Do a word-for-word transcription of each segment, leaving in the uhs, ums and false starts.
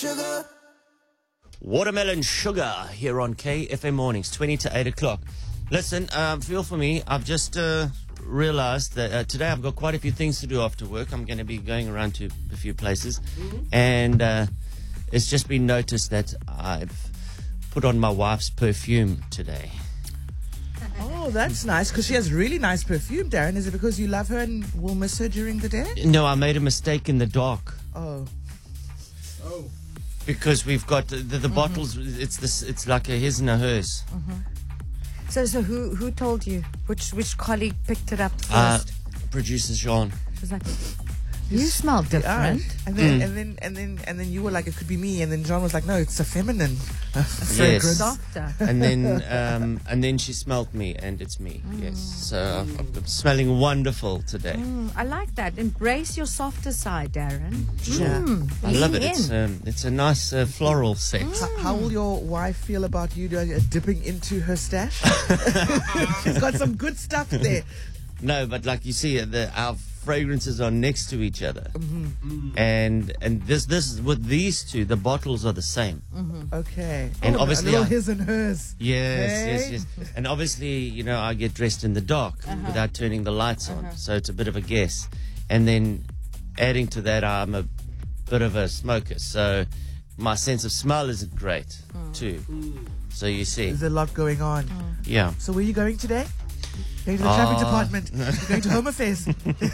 Sugar. Watermelon Sugar here on K F M Mornings, twenty to eight o'clock. Listen, um, feel for me. I've just uh, realized that uh, today I've got quite a few things to do after work. I'm going to be going around to a few places. Mm-hmm. And uh, it's just been noticed that I've put on my wife's perfume today. Oh, that's nice, because she has really nice perfume, Darren. Is it because you love her and will miss her during the day? No, I made a mistake in the dark. Oh. Oh. Because we've got the, the, the mm-hmm. bottles, it's this, it's like a his and a hers. Mm-hmm. So, so who who told you? Which which colleague picked it up first? Uh, producer Jean. She was like, you smell different. And then, Mm. and then, and then, and then you were like, it could be me. And then John was like, no, it's a feminine uh, Yes. fragrance. Softer. And then, um, and then she smelled me, and it's me. Mm. Yes. So I'm, I'm smelling wonderful today. Mm, I like that. Embrace your softer side, Darren. Yeah. Mm, I love it. lean It's in. um, it's a nice uh, floral scent. H- how will your wife feel about you uh, dipping into her stash? She's got some good stuff there. No, but like you see, uh, the, our fragrances are next to each other, Mm-hmm. mm. and and this this with these two, the bottles are the same. Mm-hmm. Okay. And oh, obviously a little I- his and hers. Yes, Hey. yes, yes. And obviously, you know, I get dressed in the dark Uh-huh. without turning the lights on, Uh-huh. so it's a bit of a guess. And then adding to that, I'm a bit of a smoker, so my sense of smell isn't great Mm. too. So you see, There's a lot going on. yeah. So where are you going today? Going to the traffic Ah. department. You're going to Home Affairs.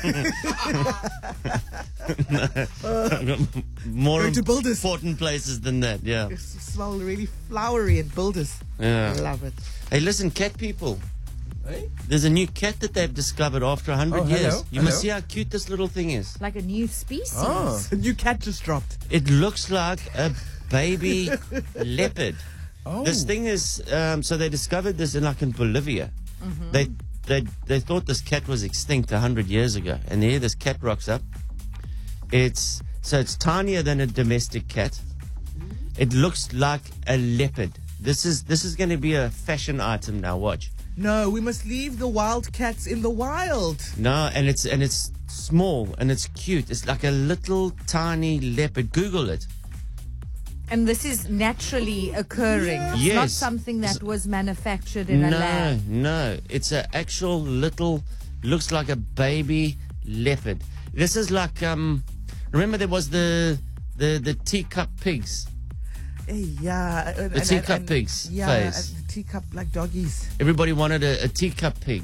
More Going to Builders. important places than that, yeah. You smell really flowery and builders. Yeah. I love it. Hey, listen, cat people. Hey? There's a new cat that they've discovered after a hundred Oh, years. hello, You hello. must see how cute this little thing is. Like a new species. Oh. A new cat just dropped. It looks like a baby leopard. Oh. This thing is, um, so they discovered this in like in Bolivia. Mm-hmm. They, they, they thought this cat was extinct a hundred years ago. And here this cat rocks up. It's, so it's tinier than a domestic cat. It looks like a leopard. This is, this is going to be a fashion item now, watch. No, we must leave the wild cats in the wild. No, and it's and it's small and it's cute. It's like a little tiny leopard. Google it. And this is naturally occurring. It's not Yes. something that was manufactured in a No, lab. no. It's an actual little, looks like a baby leopard. This is like um. Remember there was the the the teacup pigs. Hey, yeah. and- The and- teacup and- pigs Yeah, phase. and the teacup like doggies. Everybody wanted a, a teacup pig.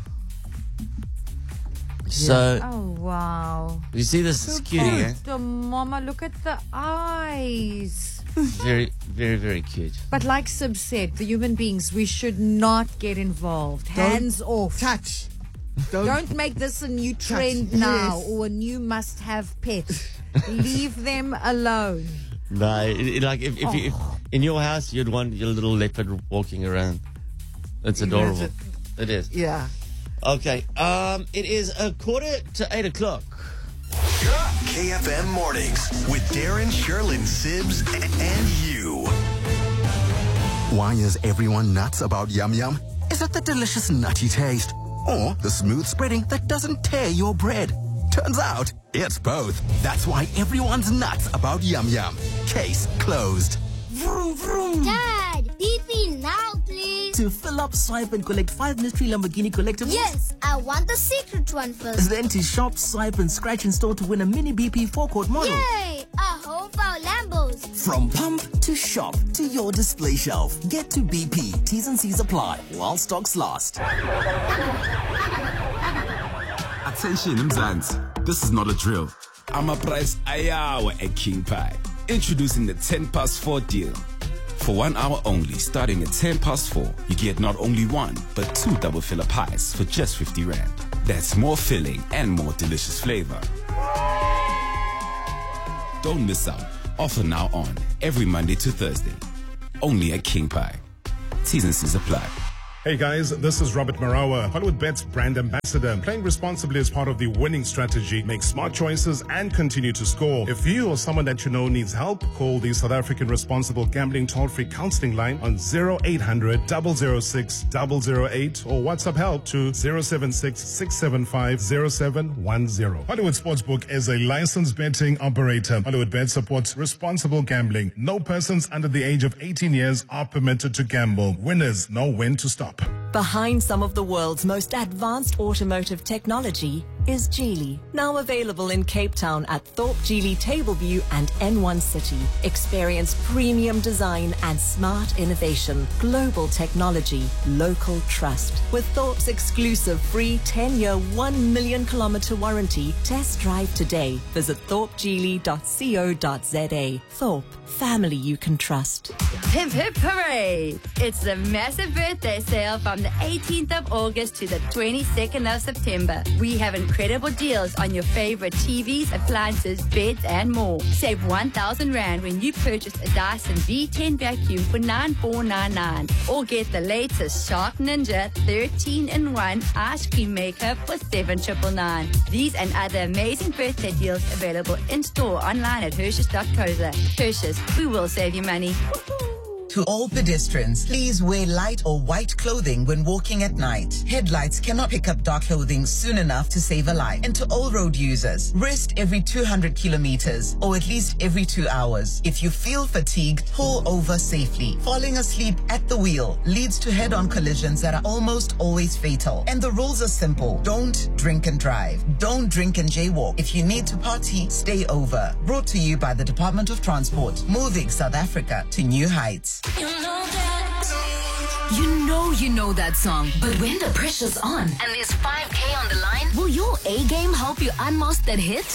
So Oh, wow. you see this is cutie, eh? The mama, look at the eyes. Very, very, very cute. But like Sib said, the human beings, we should not get involved. Hands off. Touch. Don't. Don't make this a new trend Yes. now or a new must-have pet. Leave them alone. No, it, it, like if, if, you, if in your house you'd want your little leopard walking around. It's adorable. Imagine. It is. Yeah. Okay. Um, it is a quarter to eight o'clock. K F M Mornings with Darren, Sherlyn, Sibs, and you. Why is everyone nuts about Yum Yum? Is it the delicious nutty taste? Or the smooth spreading that doesn't tear your bread? Turns out, it's both. That's why everyone's nuts about Yum Yum. Case closed. Vroom, vroom. Dad, B P now, please. To fill up, swipe, and collect five mystery Lamborghini collectibles? Yes, I want the secret one first. Then to shop, swipe, and scratch in store to win a mini B P forecourt model. Yay! A whole our Lambos. From pump to shop to your display shelf. Get to B P. T's and C's apply while stocks last. Attention Mzansi, this is not a drill. Ama-price ayawa at King Pie. Introducing the ten past four deal. For one hour only, starting at ten past four, you get not only one, but two double filler pies for just fifty rand. That's more filling and more delicious flavor. Don't miss out. Offer now on every Monday to Thursday. Only at King Pie. T's and C's apply. Hey guys, this is Robert Marawa, Hollywood Bet's brand ambassador. Playing responsibly is part of the winning strategy. Make smart choices and continue to score. If you or someone that you know needs help, call the South African Responsible Gambling Toll-Free Counseling Line on zero eight hundred, double oh six, double oh eight or WhatsApp help to zero seven six, six seven five, zero seven one zero. Hollywood Sportsbook is a licensed betting operator. Hollywood Bet supports responsible gambling. No persons under the age of eighteen years are permitted to gamble. Winners know when to stop. Behind some of the world's most advanced automotive technology is Geely, now available in Cape Town at Thorpe Geely Tableview and N one City. Experience premium design and smart innovation, global technology, local trust. With Thorpe's exclusive free ten-year, one million kilometer warranty, test drive today. Visit thorpe geely dot co dot za. Thorpe, family you can trust. Hip hip hooray! It's the massive birthday sale from the eighteenth of August to the twenty-second of September. We have incredible deals on your favorite T Vs, appliances, beds, and more. Save one thousand rand when you purchase a Dyson V ten vacuum for nine thousand four hundred ninety-nine dollars. Or get the latest Shark Ninja thirteen in one ice cream maker for seven thousand nine hundred ninety-nine dollars. These and other amazing birthday deals available in-store online at Hershey's dot co dot za. Hershey's, we will save you money. To all pedestrians, please wear light or white clothing when walking at night. Headlights cannot pick up dark clothing soon enough to save a life. And to all road users, rest every two hundred kilometers or at least every two hours. If you feel fatigued, pull over safely. Falling asleep at the wheel leads to head-on collisions that are almost always fatal. And the rules are simple. Don't drink and drive. Don't drink and jaywalk. If you need to party, stay over. Brought to you by the Department of Transport, moving South Africa to new heights. You know that. You know you know that song, but when the pressure's on and there's five K on the line, will your A game help you unmask that hit?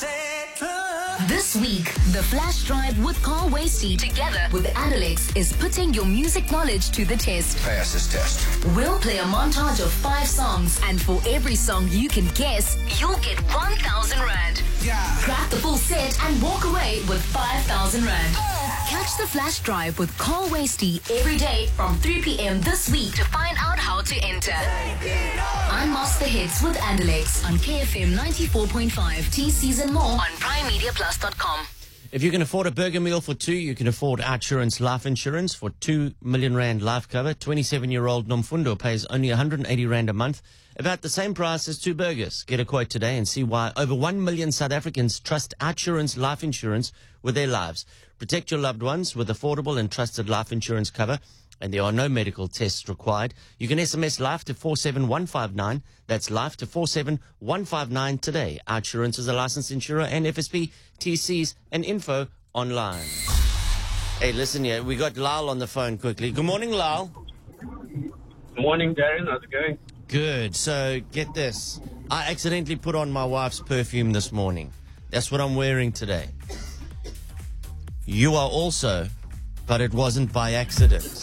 This week, the Flash Drive with Carl Wasty together with Adelex is putting your music knowledge to the test. Pass this test. We'll play a montage of five songs, and for every song you can guess, you'll get one thousand rand. Yeah. Grab the full set and walk away with five thousand rand. Catch the Flash Drive with Carl Wasty every day from three p.m. this week to find out how to enter. Unmask the hits with Adelex on K F M ninety-four point five. T Season more on prime media plus dot com. If you can afford a burger meal for two, you can afford Outsurance Life Insurance for two million rand life cover. twenty-seven-year-old Nomfundo pays only one hundred eighty rand a month, about the same price as two burgers. Get a quote today and see why over one million South Africans trust Outsurance Life Insurance with their lives. Protect your loved ones with affordable and trusted life insurance cover, and there are no medical tests required. You can S M S LIFE to four seven one five nine. That's LIFE to four seven one five nine today. Outsurance is a licensed insurer and F S P, T Cs, and info online. Hey, listen here. We got Lyle on the phone quickly. Good morning, Lyle. Good morning, Darren. How's it going? Good. So, get this. I accidentally put on my wife's perfume this morning. That's what I'm wearing today. You are also, but it wasn't by accident.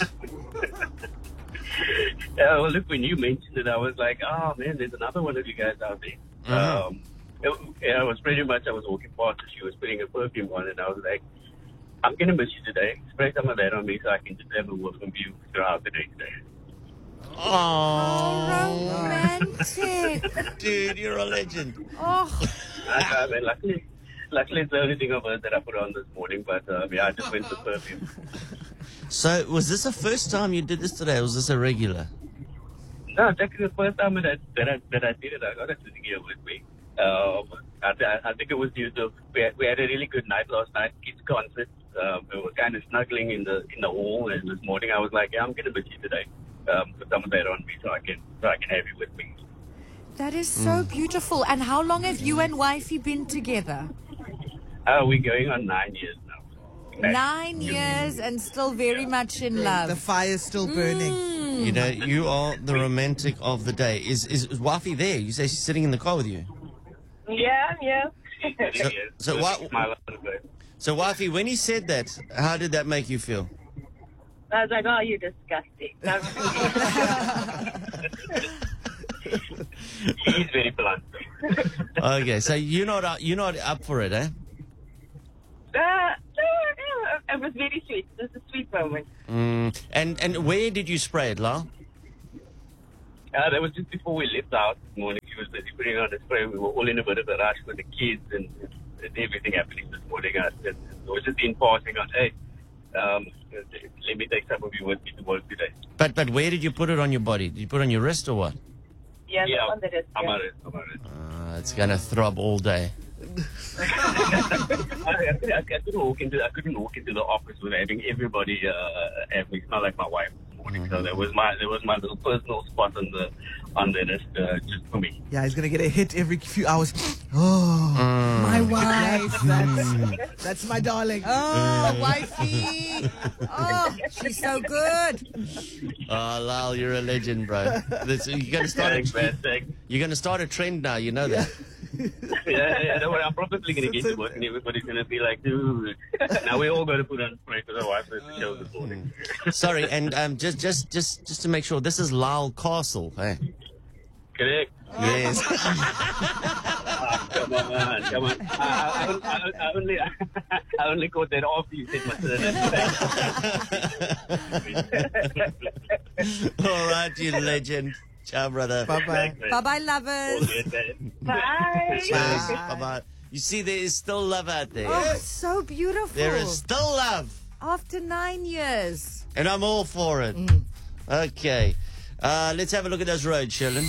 Yeah, well, look, when you mentioned it, I was like, oh, man, there's another one of you guys out there. Mm-hmm. Um, it, yeah, it was pretty much, I was walking past and she was putting a perfume on, and I was like, I'm going to miss you today. Spray some of that on me so I can just have a welcome view throughout the day today. Oh, romantic. Dude, you're a legend. Oh. I, I mean, luckily, luckily, it's the only thing of hers that I put on this morning, but um, yeah, I just went with perfume. So, was this the first time you did this today, or was this a regular? No, it's actually the first time that I, that I, that I did it. I got it sitting here with me. Um, I, I think it was due to, we had, we had a really good night last night, kids' concert. Um, we were kind of snuggling in the in the hall, and this morning I was like, yeah, I'm going to miss you today. Um, put some of that on me so I can so I can have you with me. That is so mm. beautiful. And how long have you and wifey been together? Uh, we're going on nine years now. Nine years and still very yeah. much in love. The fire's still burning. Mm. You know, you are the romantic of the day. Is is, is wifey there? You say she's sitting in the car with you? Yeah, yeah. So, so, wi- so wifey, when he said that, how did that make you feel? I was like, oh, you're disgusting. He's very blunt. Okay, so you're not up, you're not up for it, eh? Uh, no, it was very sweet. It was a sweet moment. Mm, and and where did you spray it, Lyle? Uh, that was just before we left the house this morning. She was busy putting on the spray. We were all in a bit of a rush with the kids and, and everything happening this morning. Uh, and it was just in passing on, hey, um, let me take some of you with me to work today. But but where did you put it on your body? Did you put it on your wrist or what? Yeah, Yeah, on the wrist. I'm yeah. on it. I'm on it. Uh, it's gonna throb all day. I, I, couldn't, I couldn't walk into I couldn't walk into the office without having everybody uh, have me smell like my wife this morning. So that was my that was my little personal spot on the on the list uh, just for me. Yeah, he's gonna get a hit every few hours. Oh, My wife. that's, that's my darling. Oh, wifey. Oh, she's so good. Oh, Lal, you're a legend, bro. This, you're gonna start. Thanks, A, man. Thanks. you're gonna start a trend now. You know that. Yeah, yeah, don't worry, I'm probably going to get to work and everybody's going to be like, dude. Now we're all going to put on spray because our wife has the show this morning. Sorry, and um, just just just just to make sure, this is Lal Castle, hey? Correct. Yes. Ah, come on, come on. I, I, I, I only, I only caught that after you said my surname. All right, you legend. Ciao, brother. Bye bye. Bye bye, lovers. Bye. Cheers. Bye bye. You see, there is still love out there. Oh, so beautiful. There is still love. After nine years. And I'm all for it. Okay. Uh, let's have a look at those roads, Shirley.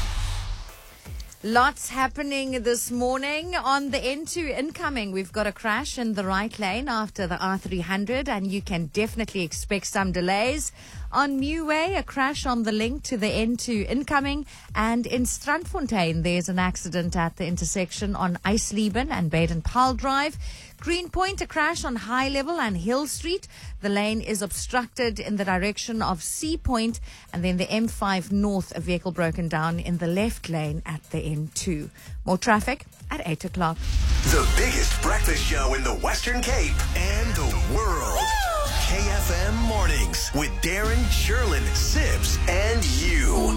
Lots happening this morning on the N two incoming. We've got a crash in the right lane after the R three hundred, and you can definitely expect some delays. On Muway, a crash on the link to the N two incoming. And in Strandfontein, there's an accident at the intersection on Eisleben and Baden-Powell Drive. Greenpoint, a crash on High Level and Hill Street. The lane is obstructed in the direction of Sea Point. And then the M five North, a vehicle broken down in the left lane at the N two. More traffic at eight o'clock. The biggest breakfast show in the Western Cape and the world. K F M Mornings with Darren, Sherlin, Sibs, and you.